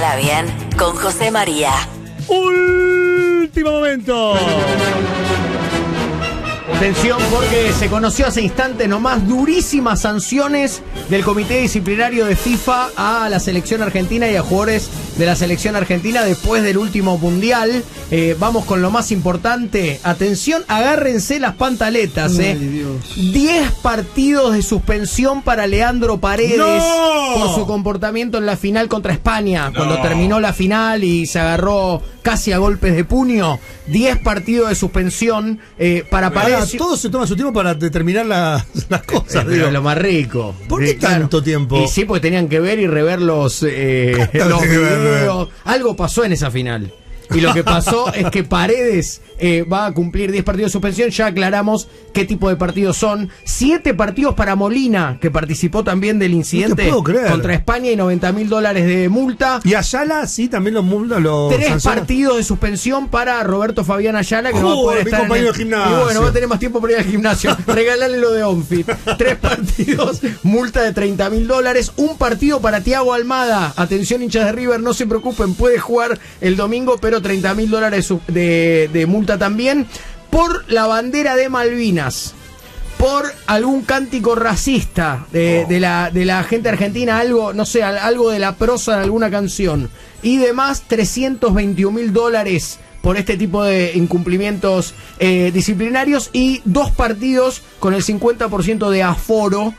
Pasala bien con José María. Último momento. Atención, porque se conoció hace instantes nomás durísimas sanciones del Comité Disciplinario de FIFA a la selección argentina y a jugadores de la selección argentina después del último mundial. Vamos con lo más importante. Atención, agárrense las pantaletas. 10 partidos de suspensión para Leandro Paredes por su comportamiento en la final contra España. Cuando terminó la final y se agarró casi a golpes de puño. 10 partidos de suspensión para Paredes. Todo se toma su tiempo para determinar las cosas. Pero lo más rico. ¿Por qué tanto tiempo? Y sí, porque tenían que ver y rever los videos. Algo pasó en esa final. Y lo que pasó es que Paredes va a cumplir 10 partidos de suspensión. Ya aclaramos qué tipo de partidos son. 7 partidos para Molina, que participó también del incidente contra España, y $90.000 de multa. Y Ayala, sí, también los multas. 3 partidos de suspensión para Roberto Fabián Ayala, que no va a poder estar compañero de gimnasio. Y bueno, va a tener más tiempo para ir al gimnasio. Regalarle lo de OnFit. 3 partidos, multa de $30.000. Un partido para Thiago Almada. Atención, hinchas de River, no se preocupen, puede jugar el domingo, pero $30.000 de multa también por la bandera de Malvinas, por algún cántico racista de la gente argentina, algo, no sé, algo de la prosa de alguna canción, y demás. $321.000 por este tipo de incumplimientos disciplinarios, y 2 partidos con el 50% de aforo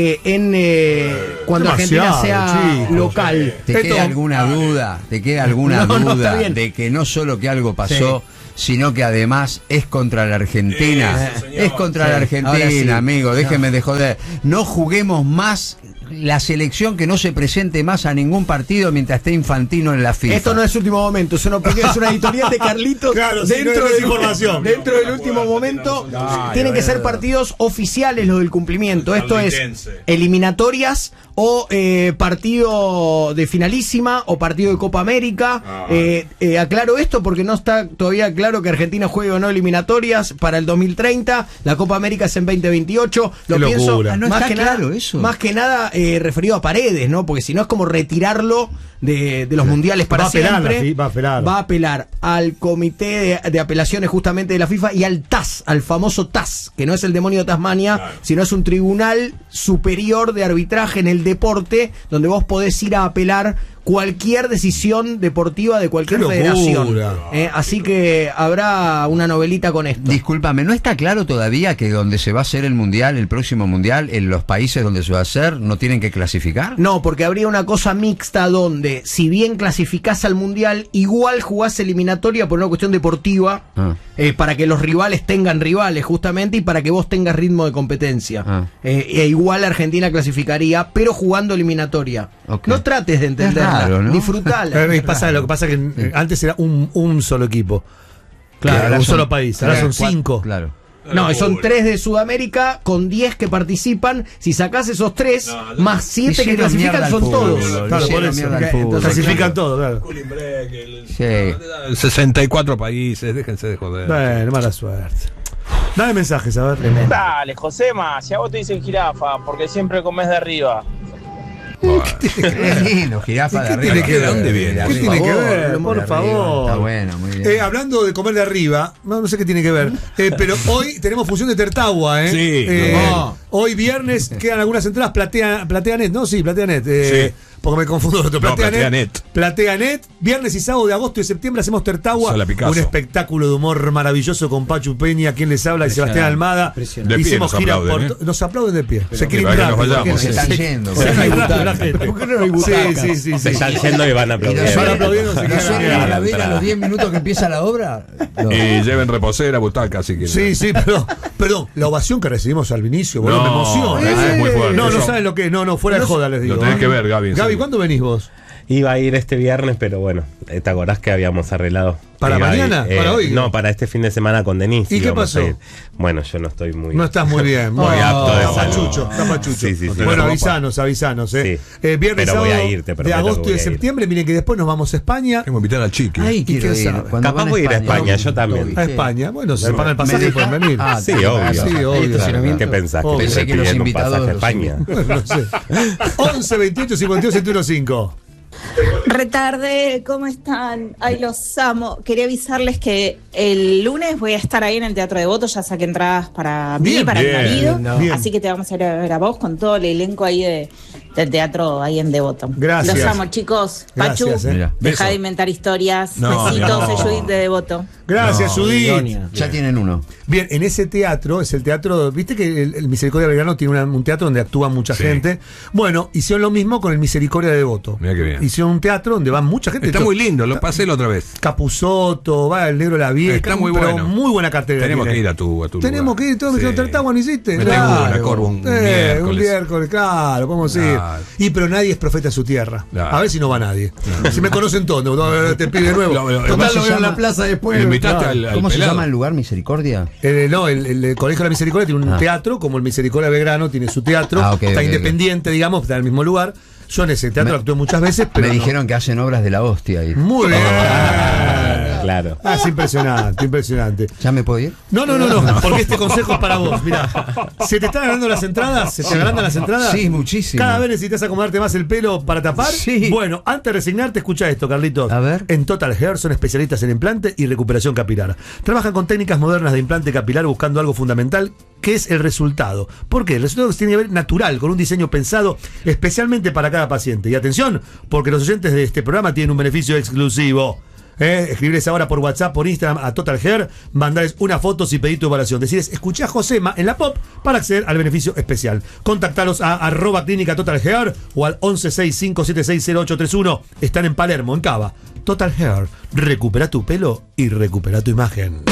cuando Argentina sea local. ¿Te queda alguna duda? ¿Te queda alguna duda de que no solo que algo pasó, sino que además es contra la Argentina? Es contra la Argentina, amigo, déjeme de joder. No juguemos más la selección, que no se presente más a ningún partido mientras esté Infantino en la FIFA. Esto no es último momento, es una editorial de Carlitos. Claro, dentro información. Dentro del último momento tienen que ser partidos oficiales los del cumplimiento. Esto es eliminatorias o partido de finalísima o partido de Copa América. Aclaro esto porque no está todavía claro que Argentina juegue o no eliminatorias para el 2030. La Copa América es en 2028. Lo pienso más que nada, eso. Más que nada referido a Paredes, ¿no? Porque si no es como retirarlo de los mundiales para siempre. Va a apelar al comité de apelaciones justamente de la FIFA y al TAS, al famoso TAS, que no es el demonio de Tasmania, sino es un tribunal superior de arbitraje en el deporte, donde vos podés ir a apelar cualquier decisión deportiva de cualquier federación. Así que habrá una novelita con esto. Discúlpame, ¿no está claro todavía que donde se va a hacer el mundial, el próximo mundial, en los países donde se va a hacer, no tienen que clasificar? No, porque habría una cosa mixta donde, si bien clasificás al mundial, igual jugás eliminatoria por una cuestión deportiva, para que los rivales tengan rivales justamente y para que vos tengas ritmo de competencia. Igual Argentina clasificaría, pero jugando eliminatoria. No trates de entenderla. Claro, ¿no? Disfrutala. Lo que pasa es que antes era un solo equipo. Claro, un solo país. Ahora son 5. Claro. No, son 3 de Sudamérica con 10 que participan. Si sacás esos 3 más 7 que clasifican, son todos. Claro, por eso. Clasifican todos, claro. 64 países, déjense de joder. Bueno, mala suerte. Dame mensajes, a ver. Dale, Josema, si a vos te dicen jirafa, porque siempre comés de arriba. Es lindo, jirafa de arriba. ¿De dónde viene? ¿Qué tiene que ver? Por favor. Está bueno, muy bien. Hablando de comer de arriba, no sé qué tiene que ver, pero hoy tenemos función de Tertagua, Sí. Hoy viernes quedan algunas entradas, PlateaNet, ¿no? Sí, PlateaNet. Sí. Porque me confundo con otro. PlateaNet. Viernes y sábado de agosto y septiembre hacemos Tertagua. Un espectáculo de humor maravilloso con Pachu Peña, quien les habla, y Sebastián Almada. Hicimos gira por... Nos aplauden de pie. Se quieren se están yendo. ¿Por qué no hay butacas? Sí. Se están yendo y van a aplaudir. Van aplaudiendo. ¿A ver a los 10 minutos que empieza la obra? Y lleven reposera, butaca, si quieren. Sí, perdón. La ovación que recibimos al inicio, me emociona. Es muy fuerte. No saben lo que es. No, fuera de joda les digo. Lo tenés que ver, Gaby. Gaby, ¿cuándo venís vos? Iba a ir este viernes, pero bueno, ¿te acordás que habíamos arreglado? ¿Para mañana? ¿Para hoy? No, para este fin de semana con Denise. ¿Y qué pasó? Bueno, yo no estoy muy... No estás muy bien. Muy apto de salud. Está pachucho. Sí. Bueno, avisanos. Sí. Viernes, pero voy a ir, de agosto y de septiembre. Miren que después nos vamos a España. Tengo que invitar al Chiqui. Ay, quiero ir. Capaz voy a ir a España, yo también. A España. Bueno, si se pagan el pasaje pueden venir. Sí, obvio. ¿Qué pensás? Pensé que los invitados a España. No sé. 11 28 52 715. Retarde, ¿cómo están? Ay, los amo. Quería avisarles que el lunes voy a estar ahí en el Teatro Devoto, ya saqué entradas para mí y para mi marido. Así que te vamos a ir a ver a vos con todo el elenco ahí del teatro ahí en Devoto. Gracias. Los amo, chicos. Pachu, deja de inventar historias. Besitos, soy Judith de Devoto. Gracias, Judith. Ya tienen uno. Bien, en ese teatro, es el teatro, viste que el Misericordia Belgrano tiene un teatro donde actúa mucha gente. Bueno, hicieron lo mismo con el Misericordia de Devoto. Mira qué bien. Hicieron un teatro donde va mucha gente. Está muy lindo, lo pasé la otra vez. Capusotto, va el Negro La Vieja. Está muy bueno. Muy buena cartera. Tenemos que ir a tu Tenemos que ir, todos me dijeron, Tartagua, ¿no hiciste? Me tengo una Corvo un miércoles. Un miércoles, claro, podemos ir. Y pero nadie es profeta en su tierra. A ver si no va nadie. Si me conocen todos, te pide de nuevo. Total, lo veo en la plaza después. ¿Me invitaste al ¿Cómo se llama el lugar, Misericordia? No, el Colegio de la Misericordia tiene un teatro, como el Misericordia Belgrano tiene su teatro. Está independiente, digamos, está en el mismo lugar. Yo en ese teatro actué muchas veces, pero me dijeron que hacen obras de la hostia ahí. Muy bien. Claro. Es impresionante, impresionante. ¿Ya me puedo ir? No, porque este consejo es para vos. Mirá, ¿se te están agrandan las entradas? ¿Se te agrandan las entradas? Sí, muchísimo. ¿Cada vez necesitas acomodarte más el pelo para tapar? Sí. Bueno, antes de resignarte, escucha esto, Carlitos. A ver. En Total Hair son especialistas en implante y recuperación capilar. Trabajan con técnicas modernas de implante capilar buscando algo fundamental, que es el resultado. ¿Por qué? El resultado tiene que ver natural, con un diseño pensado especialmente para cada paciente. Y atención, porque los oyentes de este programa tienen un beneficio exclusivo. Escribirles ahora por WhatsApp, por Instagram a Total Hair, mandarles una foto si pedís tu evaluación. Decirles, escuché a Josema en la pop para acceder al beneficio especial. Contactalos a @clínica Total Hair o al 1165760831. Están en Palermo, en Cava. Total Hair, recupera tu pelo y recupera tu imagen.